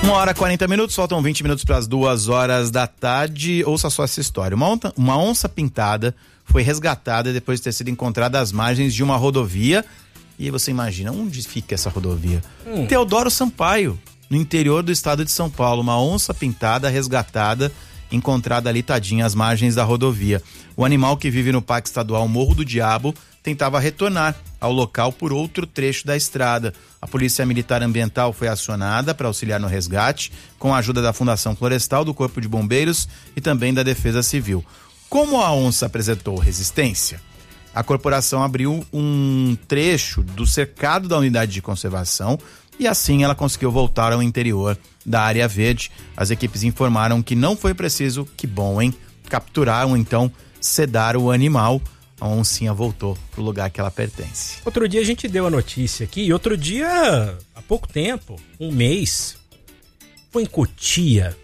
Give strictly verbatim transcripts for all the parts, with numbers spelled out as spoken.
Uma hora e quarenta minutos, faltam vinte minutos para as duas horas da tarde. Ouça só essa história. Uma onça, uma onça pintada foi resgatada depois de ter sido encontrada às margens de uma rodovia. E aí você imagina, onde fica essa rodovia? Hum. Teodoro Sampaio, no interior do estado de São Paulo. Uma onça pintada resgatada, encontrada ali tadinha às margens da rodovia. O animal, que vive no Parque Estadual Morro do Diabo, tentava retornar ao local por outro trecho da estrada. A Polícia Militar Ambiental foi acionada para auxiliar no resgate, com a ajuda da Fundação Florestal, do Corpo de Bombeiros e também da Defesa Civil. Como a onça apresentou resistência, a corporação abriu um trecho do cercado da unidade de conservação e assim ela conseguiu voltar ao interior da área verde. As equipes informaram que não foi preciso, que bom, hein? Capturar ou então sedar o animal. A oncinha voltou pro lugar que ela pertence. Outro dia a gente deu a notícia aqui, e outro dia, há pouco tempo, um mês, foi em Cotia.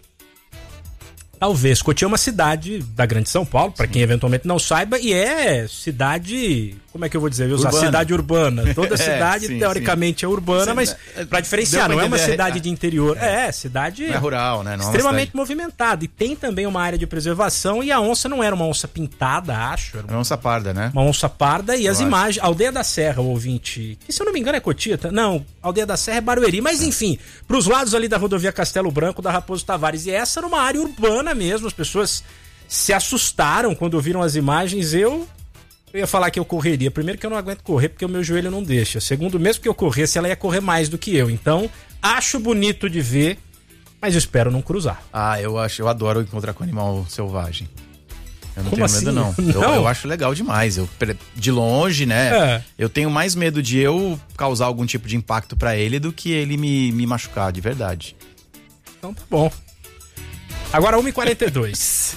Talvez, Cotia é uma cidade da Grande São Paulo, para quem eventualmente não saiba, e é cidade, como é que eu vou dizer? Eu usar cidade urbana. Toda cidade, é, sim, teoricamente, sim. é urbana, sim, mas para diferenciar, não é uma cidade de interior, é, é cidade não é rural, né? Não extremamente é movimentada. E tem também uma área de preservação, e a onça não era uma onça pintada, acho. Era uma, uma onça parda, né? Uma onça parda, e eu as acho. imagens, Aldeia da Serra, o ouvinte, que se eu não me engano é Cotia, não, Aldeia da Serra é Barueri, mas é. enfim, pros lados ali da rodovia Castelo Branco, da Raposo Tavares, e essa era uma área urbana mesmo, as pessoas se assustaram quando viram as imagens. Eu, eu ia falar que eu correria. Primeiro que eu não aguento correr porque o meu joelho não deixa. Segundo, mesmo que eu corresse, ela ia correr mais do que eu. Então, acho bonito de ver, mas espero não cruzar. Ah, eu acho, eu adoro encontrar com animal selvagem. Eu não Como tenho assim? medo, não. não? Eu, eu acho legal demais. Eu, de longe, né? É. Eu tenho mais medo de eu causar algum tipo de impacto pra ele do que ele me, me machucar, de verdade. Então tá bom. Agora uma e quarenta e dois.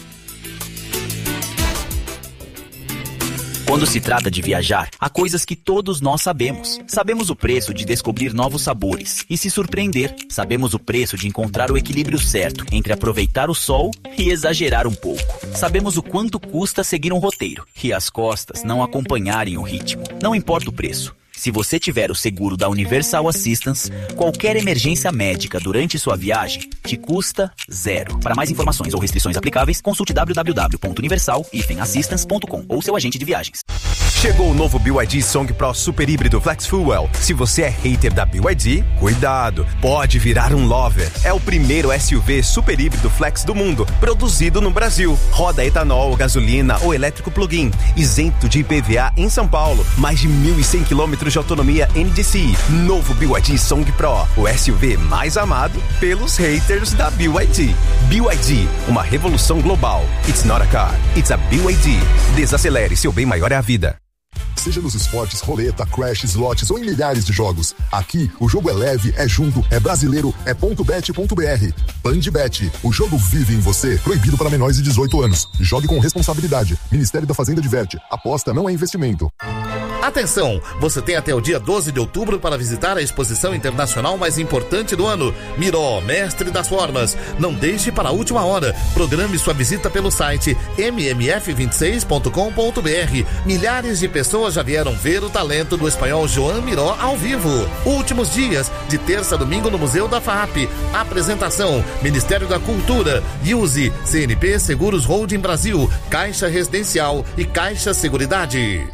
Quando se trata de viajar, há coisas que todos nós sabemos. Sabemos o preço de descobrir novos sabores e se surpreender. Sabemos o preço de encontrar o equilíbrio certo entre aproveitar o sol e exagerar um pouco. Sabemos o quanto custa seguir um roteiro e as costas não acompanharem o ritmo. Não importa o preço. Se você tiver o seguro da Universal Assistance, qualquer emergência médica durante sua viagem te custa zero. Para mais informações ou restrições aplicáveis, consulte w w w ponto universal assistance ponto com ou seu agente de viagens. Chegou o novo B Y D Song Pro Super Híbrido Flex Fuel. Se você é hater da B Y D, cuidado, pode virar um lover. É o primeiro S U V super híbrido flex do mundo, produzido no Brasil. Roda etanol, gasolina ou elétrico plug-in, isento de I P V A em São Paulo. Mais de mil e cem quilômetros de autonomia N D C I. Novo B Y D Song Pro, o S U V mais amado pelos haters da B Y D. B Y D, uma revolução global. It's not a car, it's a B Y D. Desacelere, seu bem maior é a vida. Seja nos esportes, roleta, crash, slots ou em milhares de jogos. Aqui, o jogo é leve, é junto, é brasileiro, é ponto bet ponto b r. Bandbet, o jogo vive em você. Proibido para menores de dezoito anos. Jogue com responsabilidade. Ministério da Fazenda diverte. Aposta não é investimento. Atenção, você tem até o dia doze de outubro para visitar a exposição internacional mais importante do ano. Miró, mestre das formas. Não deixe para a última hora. Programe sua visita pelo site m m f vinte e seis ponto com ponto b r. Milhares de pessoas já vieram ver o talento do espanhol Joan Miró ao vivo. Últimos dias, de terça a domingo no Museu da F A P. Apresentação, Ministério da Cultura, Use, C N P Seguros Holding Brasil, Caixa Residencial e Caixa Seguridade.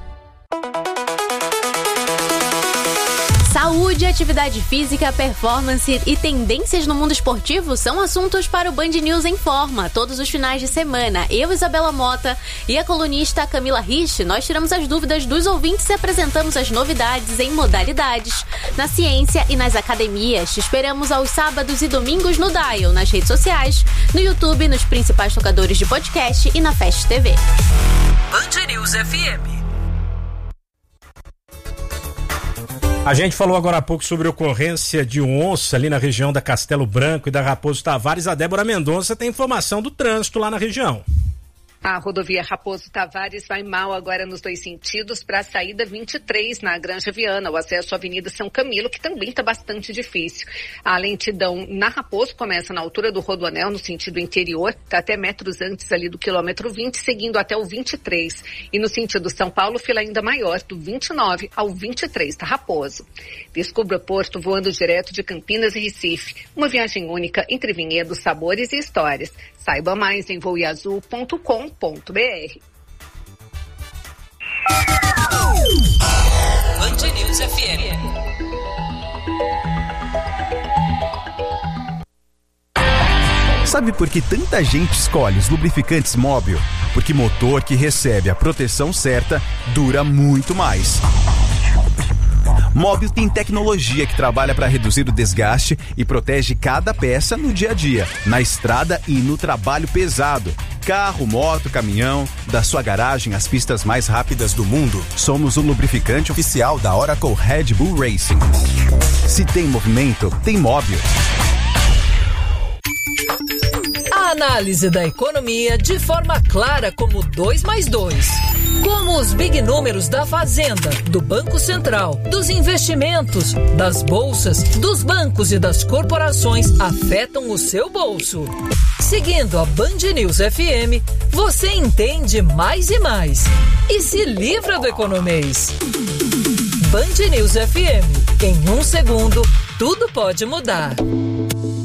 Saúde, atividade física, performance e tendências no mundo esportivo são assuntos para o Band News em Forma. Todos os finais de semana, eu, Isabela Mota, e a colunista Camila Rich, nós tiramos as dúvidas dos ouvintes e apresentamos as novidades em modalidades, na ciência e nas academias. Te esperamos aos sábados e domingos no Dial, nas redes sociais, no YouTube, nos principais tocadores de podcast e na Fast T V. Band News F M. A gente falou agora há pouco sobre a ocorrência de onça ali na região da Castelo Branco e da Raposo Tavares. A Débora Mendonça tem informação do trânsito lá na região. A rodovia Raposo Tavares vai mal agora nos dois sentidos para a saída vinte e três na Granja Viana, o acesso à Avenida São Camilo, que também está bastante difícil. A lentidão na Raposo começa na altura do Rodoanel, no sentido interior, está até metros antes ali do quilômetro vinte, seguindo até o vinte e três. E no sentido São Paulo, fila ainda maior, do vinte e nove ao vinte e três da Raposo. Descubra o Porto voando direto de Campinas e Recife. Uma viagem única entre vinhedos, sabores e histórias. Saiba mais em voeazul ponto com ponto br. Band News F M. Sabe por que tanta gente escolhe os lubrificantes Móbil? Porque motor que recebe a proteção certa dura muito mais. Móbil tem tecnologia que trabalha para reduzir o desgaste e protege cada peça no dia a dia, na estrada e no trabalho pesado. Carro, moto, caminhão, da sua garagem às pistas mais rápidas do mundo, somos o lubrificante oficial da Oracle Red Bull Racing. Se tem movimento, tem Móbil. A análise da economia de forma clara como dois mais dois. Como os big números da Fazenda, do Banco Central, dos investimentos, das bolsas, dos bancos e das corporações afetam o seu bolso. Seguindo a Band News F M, você entende mais e mais. E se livra do economês. Band News F M. Em um segundo, tudo pode mudar.